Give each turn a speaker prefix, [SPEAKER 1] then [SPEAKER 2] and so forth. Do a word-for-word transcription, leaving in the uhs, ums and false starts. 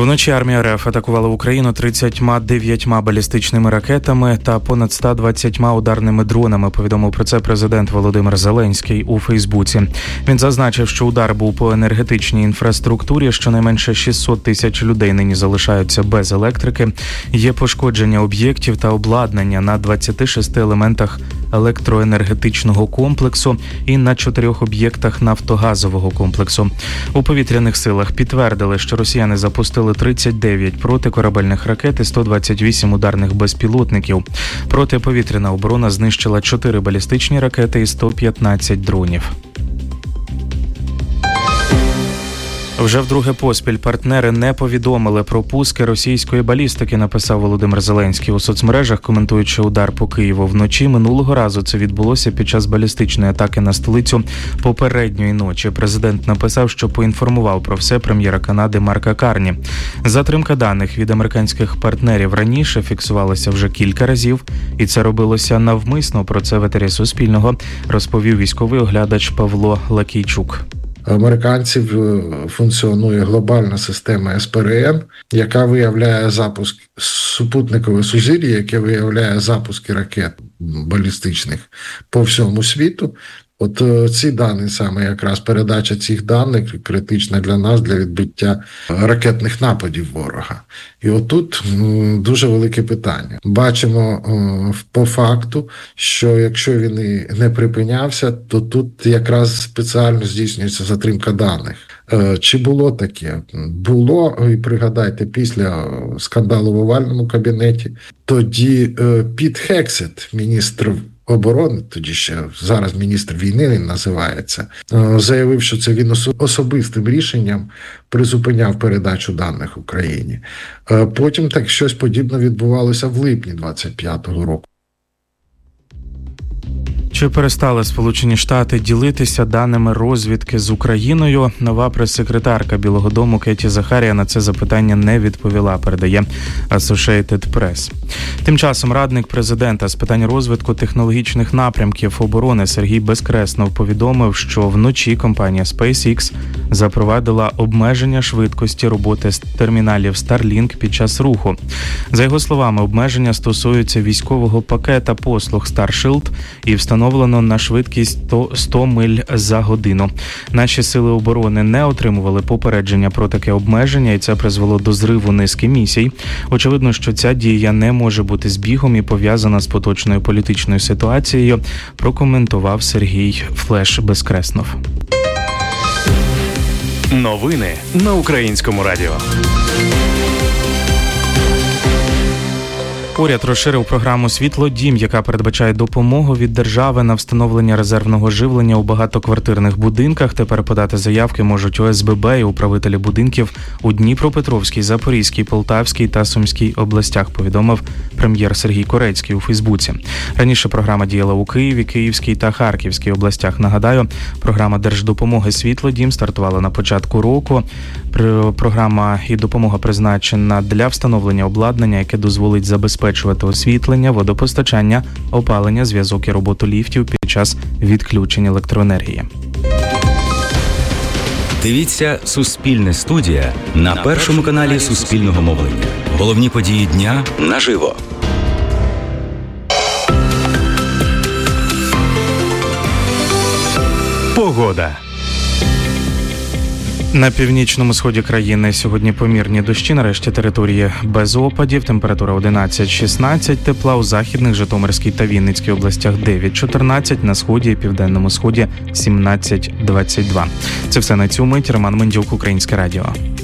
[SPEAKER 1] Вночі армія РФ атакувала Україну тридцять дев'ять балістичними ракетами та понад сто двадцять ударними дронами, повідомив про це президент Володимир Зеленський у Фейсбуці. Він зазначив, що удар був по енергетичній інфраструктурі, щонайменше шістсот тисяч людей нині залишаються без електрики, є пошкодження об'єктів та обладнання на двадцяти шести елементах електроенергетичного комплексу і на чотирьох об'єктах нафтогазового комплексу. У повітряних силах підтвердили, що росіяни запустили тридцять дев'ять протикорабельних ракет і сто двадцять вісім ударних безпілотників. Протиповітряна оборона знищила чотири балістичні ракети і сто п'ятнадцять дронів. Вже вдруге поспіль партнери не повідомили про пуски російської балістики, написав Володимир Зеленський у соцмережах, коментуючи удар по Києву вночі. Минулого разу це відбулося під час балістичної атаки на столицю попередньої ночі. Президент написав, що поінформував про все прем'єра Канади Марка Карні. Затримка даних від американських партнерів раніше фіксувалася вже кілька разів, і це робилося навмисно. Про це в етері Суспільного розповів військовий оглядач Павло Лакійчук.
[SPEAKER 2] Американців функціонує глобальна система ес пе ер ен, яка виявляє запуск супутникове сузір'я, яке виявляє запуски ракет балістичних по всьому світу. От ці дані, саме якраз передача цих даних критична для нас, для відбиття ракетних нападів ворога. І отут дуже велике питання. Бачимо по факту, що якщо він і не припинявся, то тут якраз спеціально здійснюється затримка даних. Чи було таке? Було, і пригадайте, після скандалу в овальному кабінеті, тоді Піт Хексет, міністр оборони, тоді ще зараз міністр війни він називається, заявив, що це він особистим рішенням призупиняв передачу даних Україні. Потім так щось подібне відбувалося в липні двадцять п'ятого року.
[SPEAKER 1] Чи перестали Сполучені Штати ділитися даними розвідки з Україною? Нова прес-секретарка Білого дому Кеті Захарія на це запитання не відповіла, передає Associated Press. Тим часом радник президента з питань розвитку технологічних напрямків оборони Сергій Безкреснов повідомив, що вночі компанія SpaceX запровадила обмеження швидкості роботи з терміналів Starlink під час руху. За його словами, обмеження стосуються військового пакета послуг Starshield і встановлено на швидкість сто миль за годину. Наші сили оборони не отримували попередження про таке обмеження, і це призвело до зриву низки місій. Очевидно, що ця дія не може бути збігом і пов'язана з поточною політичною ситуацією, прокоментував Сергій Флеш Безкреснов.
[SPEAKER 3] Новини на Українському радіо.
[SPEAKER 1] Уряд розширив програму «Світлодім», яка передбачає допомогу від держави на встановлення резервного живлення у багатоквартирних будинках. Тепер подати заявки можуть о ес бе бе і управителі будинків у Дніпропетровській, Запорізькій, Полтавській та Сумській областях, повідомив прем'єр Сергій Корецький у Фейсбуці. Раніше програма діяла у Києві, Київській та Харківській областях. Нагадаю, програма держдопомоги «Світлодім» стартувала на початку року. Програма і допомога призначена для встановлення обладнання, яке дозволить забезпечувати освітлення, водопостачання, опалення, зв'язок і роботу ліфтів під час відключення електроенергії.
[SPEAKER 3] Дивіться «Суспільне студія» на першому каналі Суспільного мовлення. Головні події дня наживо. Погода.
[SPEAKER 1] На північному сході країни сьогодні помірні дощі, на решті території без опадів, температура одинадцять шістнадцять, тепла у Західних, Житомирській та Вінницькій областях дев'ять чотирнадцять, на сході і південному сході сімнадцять двадцять два. Це все на цю мить. Роман Мендюк, Українське радіо.